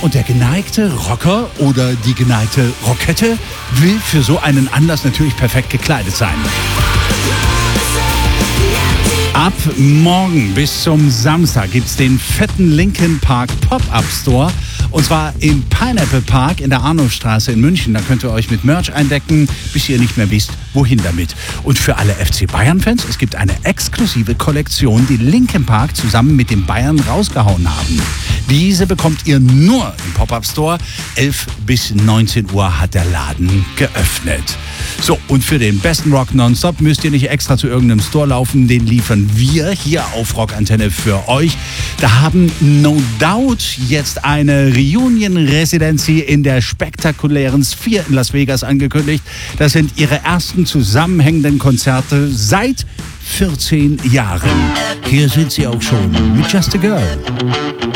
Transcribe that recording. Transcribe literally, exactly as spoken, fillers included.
Und der geneigte Rocker oder die geneigte Rockette will für so einen Anlass natürlich perfekt gekleidet sein. Ab morgen bis zum Samstag gibt's den fetten Linkin Park Pop-Up Store. Und zwar im Pineapple Park in der Arnulfstraße in München. Da könnt ihr euch mit Merch eindecken, bis ihr nicht mehr wisst, wohin damit. Und für alle F C Bayern-Fans, es gibt eine exklusive Kollektion, die Linkin Park zusammen mit den Bayern rausgehauen haben. Diese bekommt ihr nur im Pop-Up Store. elf bis neunzehn Uhr hat der Laden geöffnet. So, und für den besten Rock nonstop müsst ihr nicht extra zu irgendeinem Store laufen. Den liefern wir hier auf Rockantenne für euch. Da haben No Doubt jetzt eine Reunion-Residency in der spektakulären Sphere in Las Vegas angekündigt. Das sind ihre ersten zusammenhängenden Konzerte seit vierzehn Jahren. Hier sind sie auch schon mit Just a Girl.